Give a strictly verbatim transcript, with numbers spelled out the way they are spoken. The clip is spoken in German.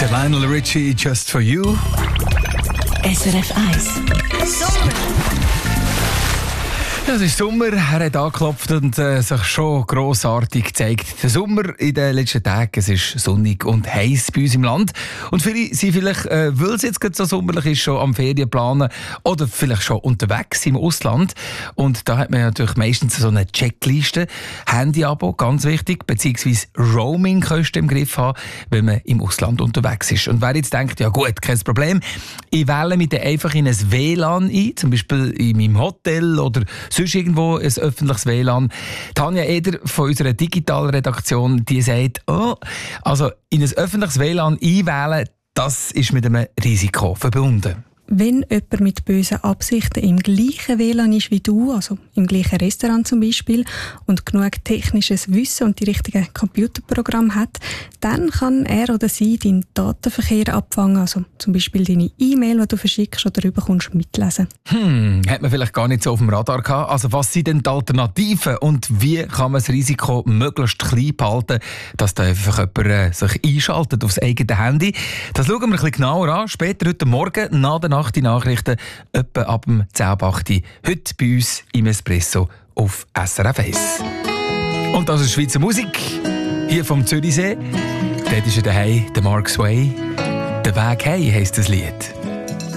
Der Lionel Richie, Just for You. S R F eins. Sommer. Ja, es ist Sommer, er hat angeklopft und äh, sich schon grossartig gezeigt. Der Sommer in den letzten Tagen, es ist sonnig und heiß bei uns im Land. Und viele sind vielleicht, äh, weil es jetzt gerade so sommerlich ist, schon am Ferienplanen oder vielleicht schon unterwegs im Ausland. Und da hat man natürlich meistens so eine Checkliste. Handy-Abo, ganz wichtig, beziehungsweise Roaming-Kosten im Griff haben, wenn man im Ausland unterwegs ist. Und wer jetzt denkt, ja gut, kein Problem, ich wähle mich dann einfach in ein W L A N ein, zum Beispiel in meinem Hotel oder sonst irgendwo ein öffentliches W L A N. Tanja Eder von unserer Digitalredaktion, die sagt, oh, also in ein öffentliches W L A N einwählen, das ist mit einem Risiko verbunden. Wenn jemand mit bösen Absichten im gleichen W L A N ist wie du, also im gleichen Restaurant zum Beispiel, und genug technisches Wissen und die richtigen Computerprogramme hat, dann kann er oder sie deinen Datenverkehr abfangen, also zum Beispiel deine E-Mail, die du verschickst oder rüberkommst, mitlesen. Hm, hat man vielleicht gar nicht so auf dem Radar gehabt. Also was sind denn die Alternativen und wie kann man das Risiko möglichst klein behalten, dass da einfach jemand äh, sich einschaltet aufs eigene Handy? Das schauen wir ein bisschen genauer an, später heute Morgen nach der Nacht die Nachrichten, etwa ab dem zehn Uhr acht Uhr, heute bei uns im Espresso auf S R F eins. Und das ist Schweizer Musik, hier vom Zürichsee. Dort ist er daheim, der Mark Sway. «Der Weg heim» heisst das Lied.